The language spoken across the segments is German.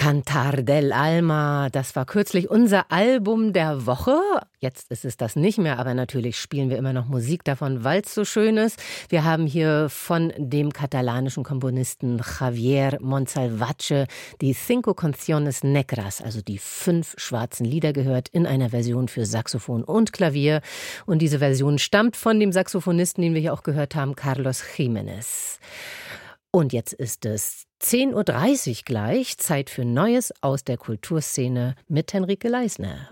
Cantar del Alma, das war kürzlich unser Album der Woche. Jetzt ist es das nicht mehr, aber natürlich spielen wir immer noch Musik davon, weil es so schön ist. Wir haben hier von dem katalanischen Komponisten Javier Monsalvatge die Cinco Canciones Negras, also die 5 schwarzen Lieder gehört, in einer Version für Saxophon und Klavier. Und diese Version stammt von dem Saxophonisten, den wir hier auch gehört haben, Carlos Jiménez. Und jetzt ist es 10.30 Uhr gleich, Zeit für Neues aus der Kulturszene mit Henrike Leisner.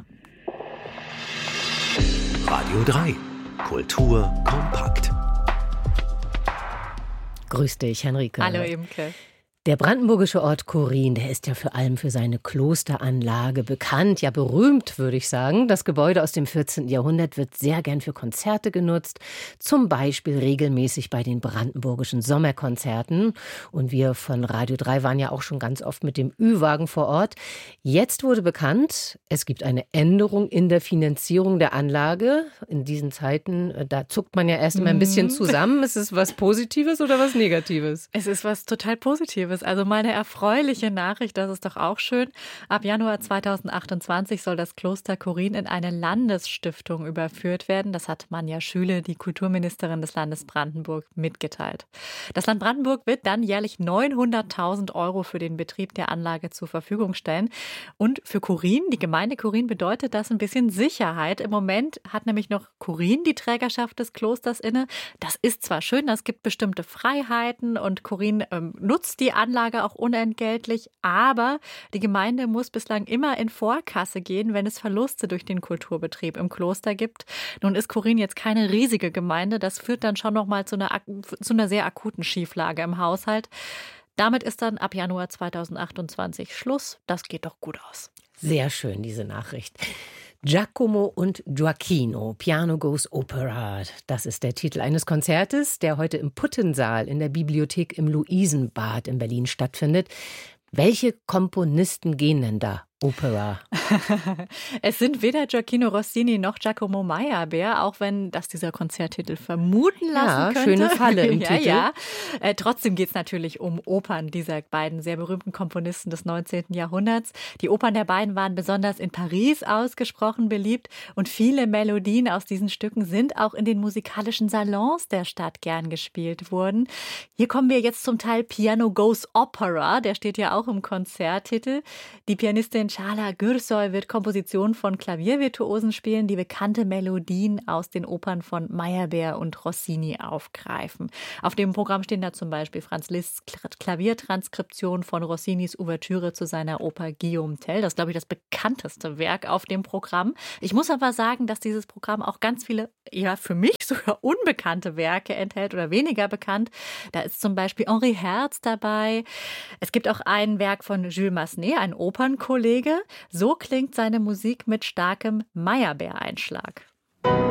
Radio 3, Kultur kompakt. Grüß dich, Henrike. Hallo, Imke. Der brandenburgische Ort Chorin, der ist ja vor allem für seine Klosteranlage bekannt, ja berühmt, würde ich sagen. Das Gebäude aus dem 14. Jahrhundert wird sehr gern für Konzerte genutzt, zum Beispiel regelmäßig bei den brandenburgischen Sommerkonzerten. Und wir von Radio 3 waren ja auch schon ganz oft mit dem Ü-Wagen vor Ort. Jetzt wurde bekannt, es gibt eine Änderung in der Finanzierung der Anlage. In diesen Zeiten, da zuckt man ja erst immer ein bisschen zusammen. Ist es was Positives oder was Negatives? Es ist was total Positives. Also mal eine erfreuliche Nachricht, das ist doch auch schön. Ab Januar 2028 soll das Kloster Chorin in eine Landesstiftung überführt werden. Das hat Manja Schüle, die Kulturministerin des Landes Brandenburg, mitgeteilt. Das Land Brandenburg wird dann jährlich 900.000 € für den Betrieb der Anlage zur Verfügung stellen. Und für Chorin, die Gemeinde Chorin, bedeutet das ein bisschen Sicherheit. Im Moment hat nämlich noch Chorin die Trägerschaft des Klosters inne. Das ist zwar schön, es gibt bestimmte Freiheiten und Chorin nutzt die Anlage auch unentgeltlich, aber die Gemeinde muss bislang immer in Vorkasse gehen, wenn es Verluste durch den Kulturbetrieb im Kloster gibt. Nun ist Chorin jetzt keine riesige Gemeinde, das führt dann schon noch mal zu einer sehr akuten Schieflage im Haushalt. Damit ist dann ab Januar 2028 Schluss. Das geht doch gut aus. Sehr schön, diese Nachricht. Giacomo und Gioacchino, Piano Goes Opera. Das ist der Titel eines Konzertes, der heute im Puttensaal in der Bibliothek im Luisenbad in Berlin stattfindet. Welche Komponisten gehen denn da Opera? Es sind weder Gioacchino Rossini noch Giacomo Meyerbeer, auch wenn das dieser Konzerttitel vermuten lassen könnte. Schöne Falle im Titel. Ja. Trotzdem geht es natürlich um Opern dieser beiden sehr berühmten Komponisten des 19. Jahrhunderts. Die Opern der beiden waren besonders in Paris ausgesprochen beliebt und viele Melodien aus diesen Stücken sind auch in den musikalischen Salons der Stadt gern gespielt worden. Hier kommen wir jetzt zum Teil Piano Goes Opera, der steht ja auch im Konzerttitel. Die Pianistin Çağla Gürsoy wird Kompositionen von Klaviervirtuosen spielen, die bekannte Melodien aus den Opern von Meyerbeer und Rossini aufgreifen. Auf dem Programm stehen da zum Beispiel Franz Liszt's Klaviertranskription von Rossinis Ouvertüre zu seiner Oper Guillaume Tell. Das ist, glaube ich, das bekannteste Werk auf dem Programm. Ich muss aber sagen, dass dieses Programm auch ganz viele, ja für mich sogar unbekannte Werke enthält oder weniger bekannt. Da ist zum Beispiel Henri Herz dabei. Es gibt auch ein Werk von Jules Massenet, ein Opernkollege. So klingt seine Musik mit starkem Meyerbeer-Einschlag.